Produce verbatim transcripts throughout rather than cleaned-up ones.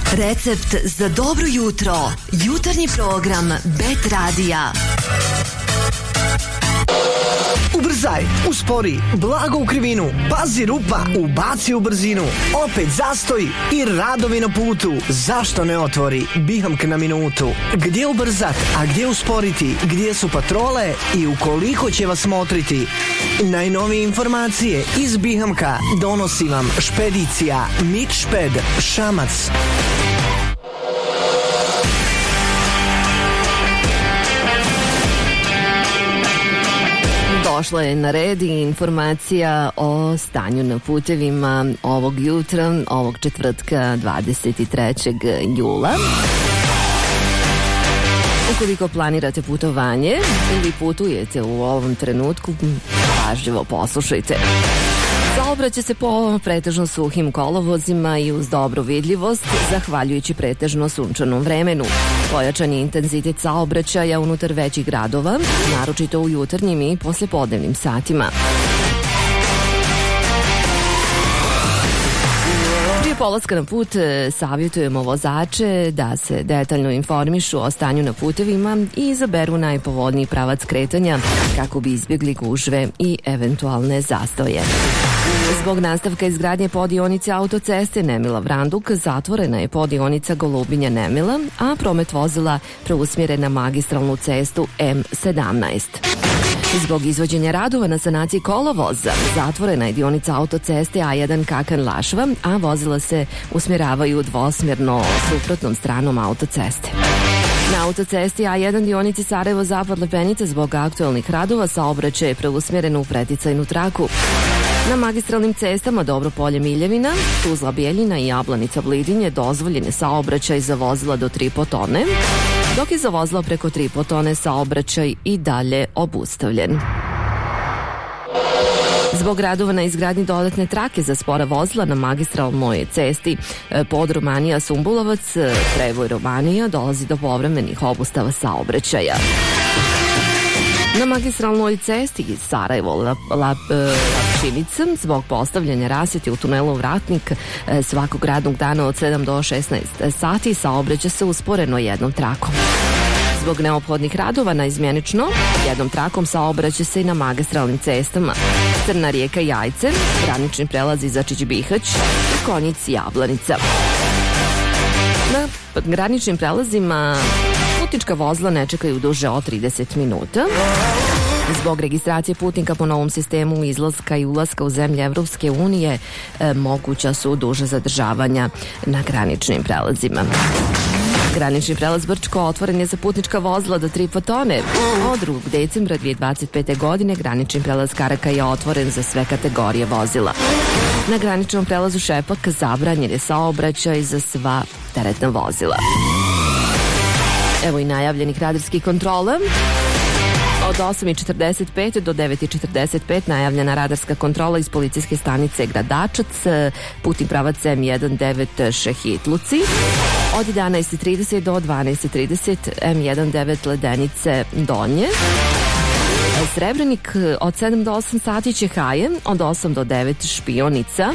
Recept za dobro jutro. Jutarnji program Bet Radija. Ubrzaj, uspori, blago u krivinu, pazi rupa, ubaci u brzinu, opet zastoj i radovi na putu. Zašto ne otvori Bihamk na minutu? Gdje ubrzat, a gdje usporiti, gdje su patrole i ukoliko će vas motriti? Najnovije informacije iz Bihamka donosi vam špedicija Mitšped Šamac. Došla je na red i informacija o stanju na putevima ovog jutra, ovog četvrtka dvadeset trećeg jula. Ukoliko planirate putovanje ili putujete u ovom trenutku, pažljivo poslušajte. Saobraća se po pretežno suhim kolovozima i uz dobru vidljivost, zahvaljujući pretežno sunčanom vremenu. Pojačan je intenzitet saobraćaja unutar većih gradova, naročito u jutarnjim i poslepodnevnim satima. Prije polaska na put savjetujemo vozače da se detaljno informišu o stanju na putevima i izaberu najpovoljniji pravac kretanja kako bi izbjegli gužve i eventualne zastoje. Zbog nastavka izgradnje podionice autoceste Nemila-Vranduk zatvorena je podionica Golubinja-Nemila, a promet vozila preusmjeren na magistralnu cestu M sedamnaest. Zbog izvođenja radova na sanaciji kolovoza zatvorena je dionica autoceste A jedan Kakan-Lašva, a vozila se usmjeravaju dvosmjerno suprotnom stranom autoceste. Na autocesti A jedan dionici Sarajevo-Zapad Lepenica zbog aktualnih radova saobraćaj je preusmjeren u preticajnu traku. Na magistralnim cestama Dobropolje Miljevina, Tuzla Bijeljina i Jablanica Blidinje dozvoljen je saobraćaj za vozila do tri i po tone, dok je za vozila preko tri i po tone saobraćaj i dalje obustavljen. Zbog radova na izgradnji dodatne trake za spora vozila na magistralnoj cesti Podromanija-Sumbulovac, prevoj Romanija, dolazi do povremenih obustava saobraćaja. Na magistralnoj cesti Sarajevo-Lapčinica zbog postavljanja rasvjeti u tunelu Vratnik svakog radnog dana od sedam do šesnaest sati saobraća se usporeno jednom trakom. Zbog neophodnih radova na izmjenično jednom trakom saobraća se i na magistralnim cestama Crna rijeka Jajce, granični prelaz Začić-Bihać i Konjic-Jablanica. Na graničnim prelazima putnička vozila ne čekaju duže od trideset minuta. Zbog registracije putnika po novom sistemu izlaska i ulaska u zemlje Evropske unije e, moguća su duže zadržavanja na graničnim prelazima. Granični prelaz Brčko otvoren je za putnička vozila do tri i po tone. Od drugog decembra dvije tisuće dvadeset pete. godine granični prelaz Karaka je otvoren za sve kategorije vozila. Na graničnom prelazu Šepak zabranjen je saobraćaj za sva teretna vozila. Evo i najavljenih radarskih kontrola. Od osam i četrdeset pet do devet i četrdeset pet najavljena radarska kontrola iz policijske stanice Gradačac, putni pravac M devetnaest Šehitluci. Od jedanaest i trideset do dvanaest i trideset M devetnaest Ledenice Donje. Srebrenik od sedam do osam sati Čehaje, od osam do devet Špionica.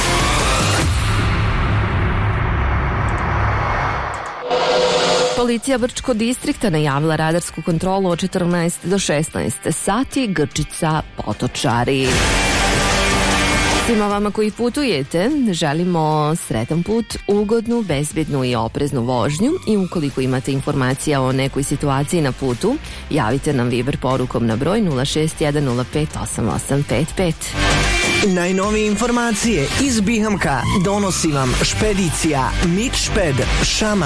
Policija Brčko distrikta najavila radarsku kontrolu od četrnaest do šesnaest sati Grčica Potočari. Svima vama koji putujete želimo sretan put, ugodnu, bezbjednu i opreznu vožnju i ukoliko imate informacija o nekoj situaciji na putu, javite nam Viber porukom na broj nula šest jedan nula pet osam osam pet pet. Najnovije informacije iz Bihamka donosi vam špedicija Mitšped Šamac.